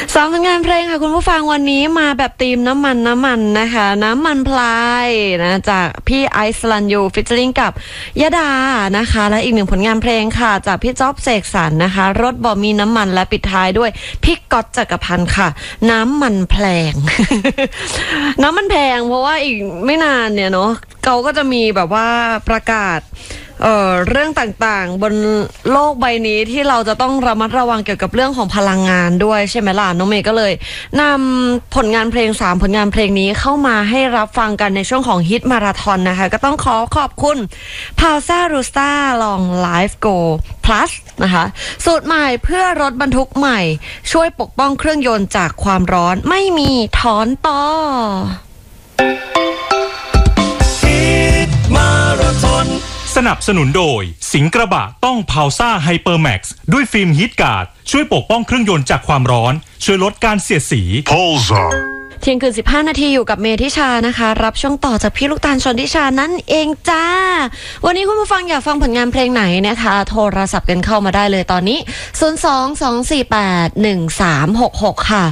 สามผลงานเพลงค่ะคุณผู้ฟังวันนี้มาแบบธีมน้ำมันนะคะน้ำมันพลายนะจากพี่ไอซ์ลันยูฟิชเชอริงกับยดานะคะและอีกหนึ่งผลงานเพลงค่ะจากพี่จ๊อบเสกสรรนะคะรถบ่มีน้ำมันและปิดท้ายด้วยพี่ก๊อตจักรพันธ์ค่ะน้ำมันแพง น้ำมันแพงเพราะว่าอีกไม่นานเนี่ยเนาะเขาก็จะมีแบบว่าประกาศเรื่องต่างๆบนโลกใบนี้ที่เราจะต้องระมัดระวังเกี่ยวกับเรื่องของพลังงานด้วยใช่ไหมล่ะน้องเมย์ก็เลยนำผลงานเพลง3ผลงานเพลงนี้เข้ามาให้รับฟังกันในช่วงของฮิตมาราธอนนะคะก็ต้องขอบคุณ Pausa Rusta Long Life Go Plus นะคะสูตรใหม่เพื่อรถบรรทุกใหม่ช่วยปกป้องเครื่องยนต์จากความร้อนไม่มีถอนต่อฮิตมาราธอนสนับสนุนโดยสิงห์กระบะต้องพาวซ่าไฮเปอร์แม็กซ์ด้วยฟิล์มฮีทการ์ดช่วยปกป้องเครื่องยนต์จากความร้อนช่วยลดการเสียดสี Pulsar เที่ยงคืน15นาทีอยู่กับเมธิชานะคะรับช่วงต่อจากพี่ลูกตาลชนทิชานั่นเองจ้าวันนี้คุณผู้ฟังอยากฟังผลงานเพลงไหนนะคะโทรศัพท์กันเข้ามาได้เลยตอนนี้022481366ค่ะ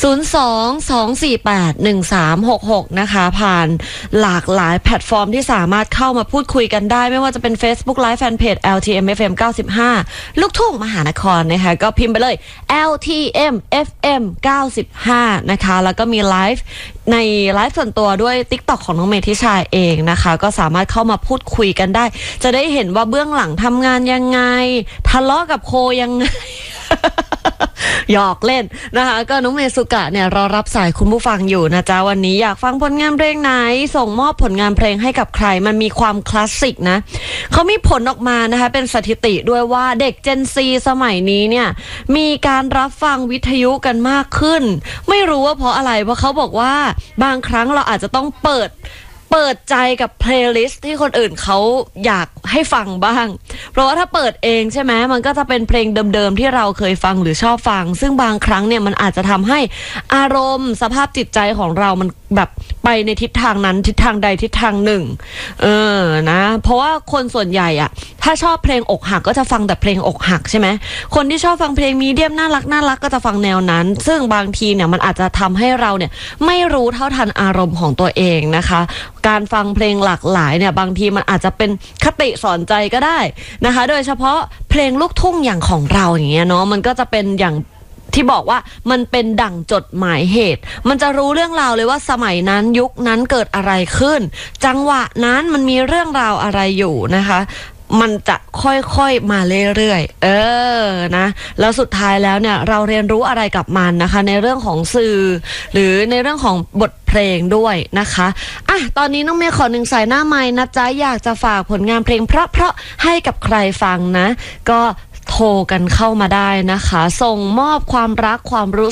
022481366นะคะผ่านหลากหลายแพลตฟอร์มที่สามารถเข้ามาพูดคุยกันได้ไม่ว่าจะเป็น Facebook Live Fanpage LTM FM 95ลูกทุ่งมหานครนะคะก็พิมพ์ไปเลย LTM FM 95นะคะแล้วก็มีไลฟ์ในไลฟ์ส่วนตัวด้วย TikTok ของน้องเมธิชาเองนะคะก็สามารถเข้ามาพูดคุยกันได้จะได้เห็นว่าเบื้องหลังทำงานยังไงทะเลาะกับโคยังไง หยอกเล่นนะคะก็น้องเมสุกะเนี่ยรอรับสายคุณผู้ฟังอยู่นะจ๊ะวันนี้อยากฟังผลงานเพลงไหนส่งมอบผลงานเพลงให้กับใครมันมีความคลาสสิกนะเขามีผลออกมานะคะเป็นสถิติด้วยว่าเด็ก Gen Z สมัยนี้เนี่ยมีการรับฟังวิทยุกันมากขึ้นไม่รู้ว่าเพราะอะไรเพราะเขาบอกว่าบางครั้งเราอาจจะต้องเปิดใจกับเพลย์ลิสต์ที่คนอื่นเขาอยากให้ฟังบ้างเพราะว่าถ้าเปิดเองใช่ไหมมันก็จะเป็นเพลงเดิมๆที่เราเคยฟังหรือชอบฟังซึ่งบางครั้งเนี่ยมันอาจจะทำให้อารมณ์สภาพจิตใจของเรามันแบบไปในทิศทางนั้นทิศทางใดทิศทางหนึ่งนะเพราะว่าคนส่วนใหญ่อะถ้าชอบเพลงอกหักก็จะฟังแต่เพลงอกหักใช่ไหมคนที่ชอบฟังเพลงมีเดียมน่ารักก็จะฟังแนวนั้นซึ่งบางทีเนี่ยมันอาจจะทำให้เราเนี่ยไม่รู้เท่าทันอารมณ์ของตัวเองนะคะการฟังเพลงหลากหลายเนี่ยบางทีมันอาจจะเป็นคติสอนใจก็ได้นะคะโดยเฉพาะเพลงลูกทุ่งอย่างของเราอย่างเงี้ยเนาะมันก็จะเป็นอย่างที่บอกว่ามันเป็นดั่งจดหมายเหตุมันจะรู้เรื่องราวเลยว่าสมัยนั้นยุคนั้นเกิดอะไรขึ้นจังหวะนั้นมันมีเรื่องราวอะไรอยู่นะคะมันจะค่อยๆมาเรื่อยๆนะแล้วสุดท้ายแล้วเนี่ยเราเรียนรู้อะไรกับมันนะคะในเรื่องของสื่อหรือในเรื่องของบทเพลงด้วยนะคะอ่ะตอนนี้น้องเมย์ขอ1สายหน้าไมค์นะจ๊ะอยากจะฝากผลงานเพลงเพราะๆให้กับใครฟังนะก็โทรกันเข้ามาได้นะคะส่งมอบความรักความรู้